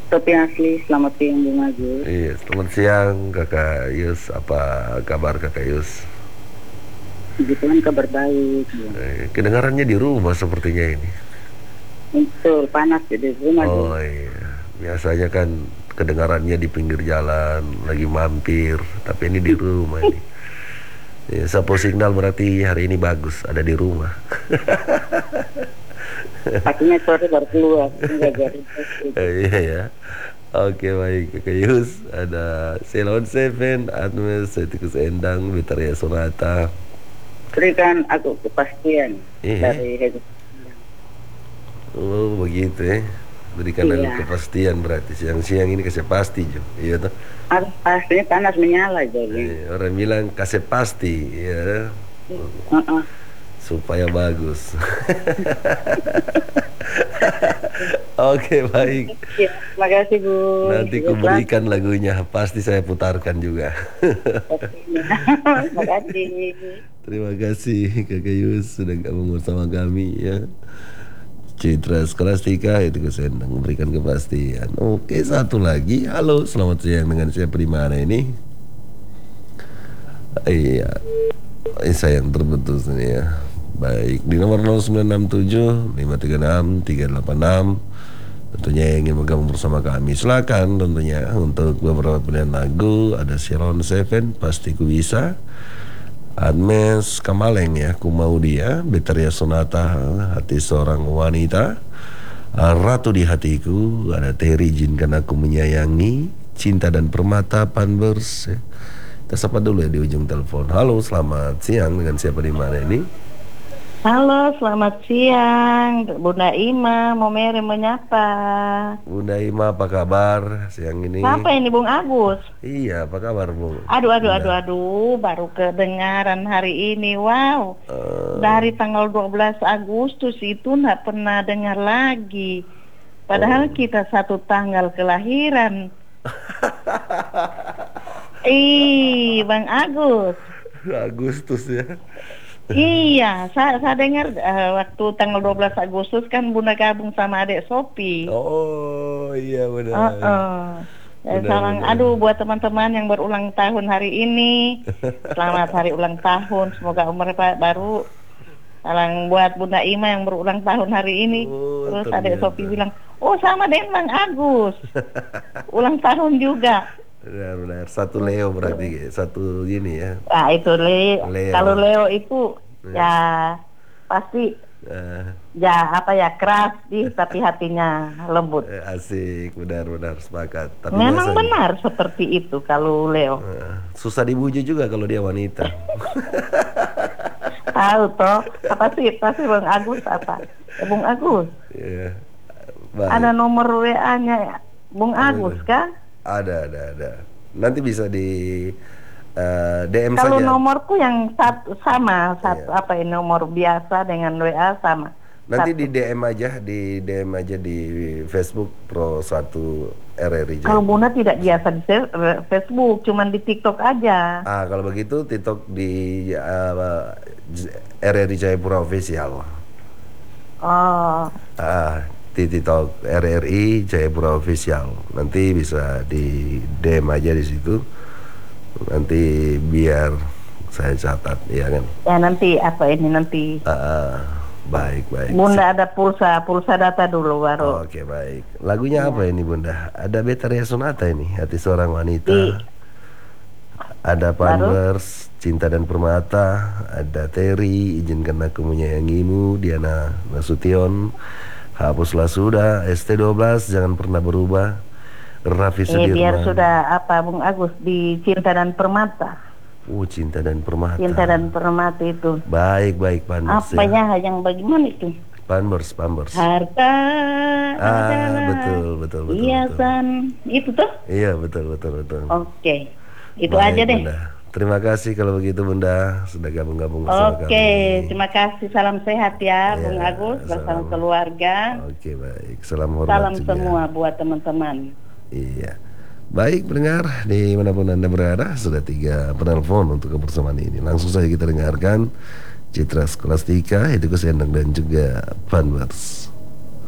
Tapi asli, selamat siang Bung Agus. Iya, selamat siang Kakak Yus. Apa kabar Kakak Yus? Puji Tuhan kabar baik, Bung. Kedengarannya di rumah sepertinya ini. Betul, panas jadi rumah, Oh Bung. iya, biasanya kan kedengarannya di pinggir jalan, lagi mampir. Tapi ini di rumah ini. Ya, Sapo Signal berarti hari ini bagus, ada di rumah. Pastinya sore baru keluar. Enggak jadi. Iya ya. Oke baik Kakak Yus. Ada Ceylon Seven, Admes, Etikus Endang, Bitaria Sonata. Berikan aku kepastian Iya. dari Hego. Oh begitu ya. Berikan aku Iya. kepastian berarti siang-siang ini kasih pasti Jo. Iya toh. Pastinya panas menyala jadi. Orang bilang kasih pasti ya Heeh. supaya bagus. Oke baik. Ya, terima kasih Bung. Nanti ku berikan lagunya, pasti saya putarkan juga. Terima kasih. Terima kasih Kakak Yus sudah gabung bersama kami ya. Citra Skolastika itu saya memberikan kepastian. Oke, satu lagi. Halo, selamat siang, dengan siapa di mana ini? Iya, saya yang terputus ini ya. Baik, di nomor 0967 536 386. Tentunya yang ingin bergabung bersama kami, silakan tentunya. Untuk beberapa pilihan lagu ada Ceylon Seven, Pasti Ku Bisa, Admes Kamaleng ya, Ku Mau Dia, Bitaria Sonata, Hati Seorang Wanita, Ratu di Hatiku, ada Terry Izinkan Aku Menyayangi, Cinta dan Permata, Panbers ya. Kita sapa dulu ya di ujung telepon. Halo, selamat siang, dengan siapa di mana ini? Halo, selamat siang. Bunda Ima, mau Mary menyapa. Bunda Ima, apa kabar siang ini? Siapa ini Bung Agus? Iya, apa kabar Bung? Aduh, baru kedengaran hari ini. Wow, dari tanggal 12 Agustus itu nggak pernah dengar lagi. Padahal kita satu tanggal kelahiran. Bang Agus. Agustus ya. Iya, saya dengar waktu tanggal 12 Agustus kan Bunda gabung sama adik Sopi. Oh iya benar. Salam, aduh buat teman-teman yang berulang tahun hari ini, selamat hari ulang tahun, semoga umur baru. Salam buat Bunda Ima yang berulang tahun hari ini. Terus adik Sopi bilang, oh sama dengan Bang Agus, ulang tahun juga. Benar. Satu Leo berarti, satu ini ya. Nah itu Leo. Kalau Leo itu ya pasti ya keras tapi hatinya lembut. Asik, benar sepakat. Tapi memang benar seperti itu kalau Leo. Susah dibujuk juga kalau dia wanita. Tahu toh apa sih Bang Agus apa? Bung Agus. Iya. Ada nomor WA-nya Bung Agus kan? Ada. Nanti bisa di DM kalau saja. Kalau nomorku yang sama apa ini nomor biasa dengan WA sama. Nanti di DM aja di Facebook Pro 1 RRI. Kalau Bunda tidak biasa di Facebook, cuman di TikTok aja. Kalau begitu TikTok di RRI Jayapura Official. Di TikTok RRI Jayapura Official. Nanti bisa di DM aja di situ. Nanti biar saya catat, ya kan? Ya nanti nanti. Baik. Bunda ada pulsa data dulu baru. Oke, baik. Lagunya apa ini Bunda? Ada Bitaria Sonata ini, Hati Seorang Wanita. Ada Panbers, Cinta dan Permata. Ada Terry, Izinkan Aku Menyayangimu. Diana Nasution, Hapuslah Sudah. ST12, Jangan Pernah Berubah. Raffi Sudirman. Biar sudah Bung Agus di Cinta dan Permata. Cinta dan Permata. Cinta dan Permata itu. Baik Panbers. Apanya yang bagaimana itu? Panbers. Harta betul. Hiasan itu tuh? Iya, betul. Oke. Itu baik, aja deh. Bunda. Terima kasih kalau begitu Bunda sudah gabung bersama kami. Oke, terima kasih. Salam sehat ya, Bung Agus bersama keluarga. Oke, baik. Salam hormat Salam juga. semua buat teman-teman. Iya. Baik pendengar, dimanapun Anda berada, sudah 3 penelpon untuk kebersamaan ini. Langsung saja kita dengarkan Citra Skolastika, Etikus Endang dan juga Panbers.